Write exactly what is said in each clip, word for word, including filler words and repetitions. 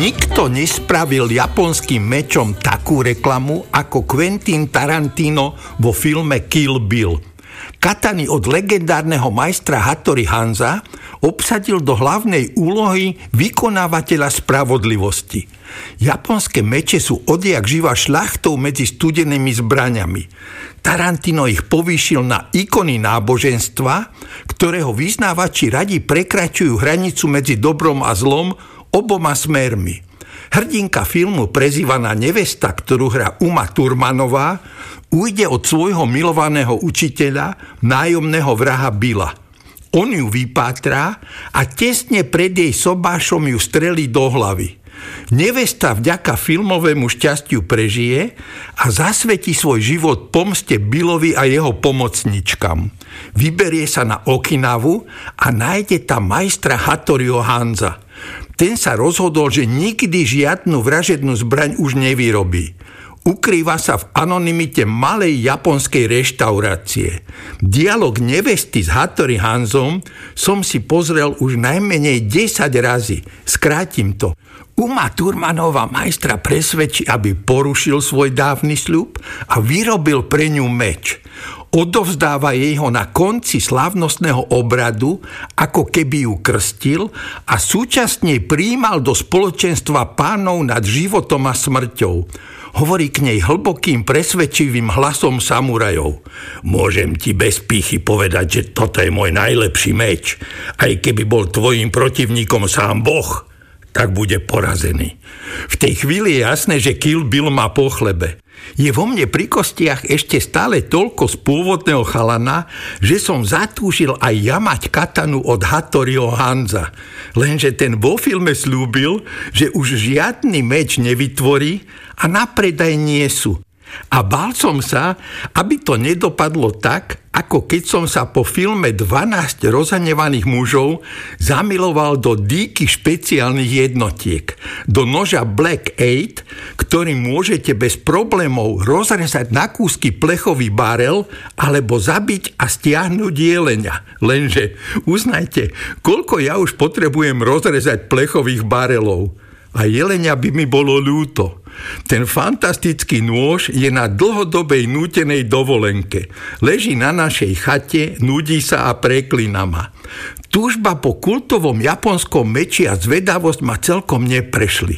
Nikto nespravil japonským mečom takú reklamu ako Quentin Tarantino vo filme Kill Bill. Katany od legendárneho majstra Hattori Hanza obsadil do hlavnej úlohy vykonávateľa spravodlivosti. Japonské meče sú odjak živa šľachtou medzi studenými zbraňami. Tarantino ich povýšil na ikony náboženstva, ktorého vyznávači radi prekračujú hranicu medzi dobrom a zlom oboma smermi. Hrdinka filmu prezývaná nevesta, ktorú hrá Uma Thurmanová, ujde od svojho milovaného učiteľa, nájomného vraha Billa. On ju vypátrá a tesne pred jej sobášom ju strelí do hlavy. Nevesta vďaka filmovému šťastiu prežije a zasvetí svoj život pomste Billovi a jeho pomocničkam. Vyberie sa na Okinavu a nájde tam majstra Hattoriho Hanza. Ten sa rozhodol, že nikdy žiadnu vražednú zbraň už nevyrobí. Ukrýva sa v anonymite malej japonskej reštaurácie. Dialóg nevesty s Hattori Hanzom som si pozrel už najmenej desať razy. Skrátim to. Uma Thurmanová majstra presvedčí, aby porušil svoj dávny sľub a vyrobil pre ňu meč. Odovzdáva jej ho na konci slávnostného obradu, ako keby ju krstil, a súčasne prijímal do spoločenstva pánov nad životom a smrťou. Hovorí k nej hlbokým, presvedčivým hlasom samurajov. Môžem ti bez pýchy povedať, že toto je môj najlepší meč. Aj keby bol tvojím protivníkom sám Boh, tak bude porazený. V tej chvíli je jasné, že Kill Bill má po chlebe. Je vo mne pri kostiach ešte stále toľko z pôvodného chalana, že som zatúžil aj ja mať katanu od Hattoriho Hanza. Lenže ten vo filme slúbil, že už žiadny meč nevytvorí a na predaj nie sú. A bál som sa, aby to nedopadlo tak, ako keď som sa po filme dvanásť rozhnevaných mužov zamiloval do dýky špeciálnych jednotiek, do noža Black Eight, ktorým môžete bez problémov rozrezať na kúsky plechový barel alebo zabiť a stiahnuť jelenia. Lenže uznajte, koľko ja už potrebujem rozrezať plechových barelov. A jelenia by mi bolo ľúto. Ten fantastický nôž je na dlhodobej nútenej dovolenke. Leží na našej chate, nudí sa a preklína ma. Túžba po kultovom japonskom meči a zvedavosť ma celkom neprešli.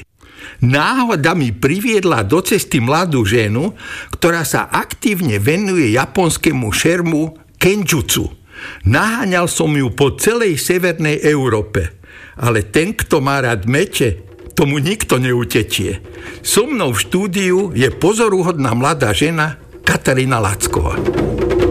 Náhoda mi priviedla do cesty mladú ženu, ktorá sa aktívne venuje japonskému šermu kenjutsu. Naháňal som ju po celej severnej Európe. Ale ten, kto má rád meče, tomu nikto neutečie. So mnou v štúdiu je pozoruhodná mladá žena Katarína Lacková.